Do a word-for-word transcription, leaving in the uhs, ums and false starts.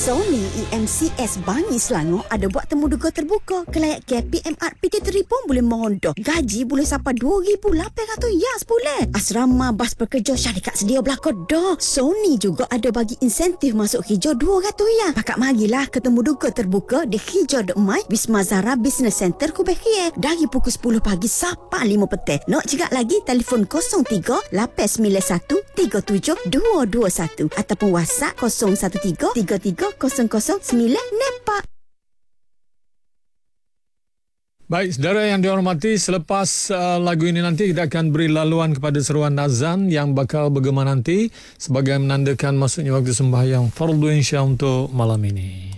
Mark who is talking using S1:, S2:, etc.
S1: Sony E M C S Bangi Selangor ada buat temu duga terbuka. Kelayak K P M R P K tiga pun boleh mondok. Gaji boleh sampai dua ribu lapan ratus yas boleh. Asrama bas pekerja syarikat sedia belakang dah. Sony juga ada bagi insentif masuk hijau dua ratus ya. Pakak marilah ketemu duga terbuka di Hijau Dok Mai Wisma Zara Business Center Kubeh Kie dari pukul sepuluh pagi sampai lima petang. Nak cakap lagi telefon kosong tiga lapan sembilan satu tiga tujuh dua dua satu ataupun WhatsApp kosong satu tiga tiga tiga kosong kosong sembilan Nepak.
S2: Baik, saudara yang dihormati, selepas uh, lagu ini nanti kita akan beri laluan kepada seruan azan yang bakal bergema nanti sebagai menandakan masuknya waktu sembahyang fardu insya untuk malam ini.